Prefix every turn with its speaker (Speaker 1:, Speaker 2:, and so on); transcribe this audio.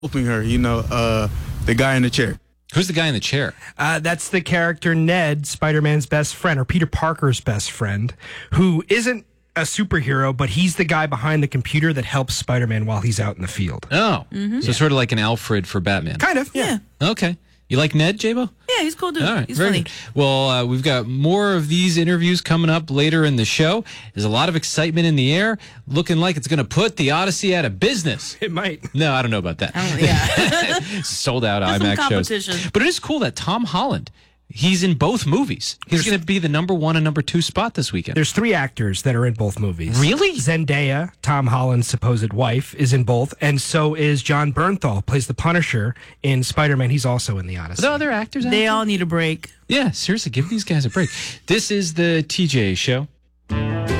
Speaker 1: helping her, the guy in the chair.
Speaker 2: Who's the guy in the chair?
Speaker 3: That's the character Ned, Spider-Man's best friend, or Peter Parker's best friend, who isn't a superhero, but he's the guy behind the computer that helps Spider-Man while he's out in the field.
Speaker 2: Oh, so sort of like an Alfred for Batman.
Speaker 3: Kind of, yeah.
Speaker 2: Okay. You like Ned, J-Bo?
Speaker 4: Yeah, he's cool dude.
Speaker 2: All right,
Speaker 4: He's
Speaker 2: very
Speaker 4: funny.
Speaker 2: good. Well, we've got more of these interviews coming up later in the show. There's a lot of excitement in the air, looking like it's going to put the Odyssey out of business.
Speaker 3: It might.
Speaker 2: No, I don't know about that.
Speaker 4: Yeah.
Speaker 2: Sold out
Speaker 4: There's some
Speaker 2: IMAX
Speaker 4: competition.
Speaker 2: shows. But it is cool that Tom Holland, he's in both movies. He's going to be the number 1 and number 2 spot this weekend.
Speaker 3: There's 3 actors that are in both movies.
Speaker 2: Really?
Speaker 3: Zendaya, Tom Holland's supposed wife, is in both, and so is John Bernthal, plays the Punisher in Spider-Man. He's also in the Odyssey.
Speaker 2: Are there other actors out
Speaker 4: They
Speaker 2: there?
Speaker 4: all need a break.
Speaker 2: Yeah, seriously, give these guys a break. This is the TJ Show.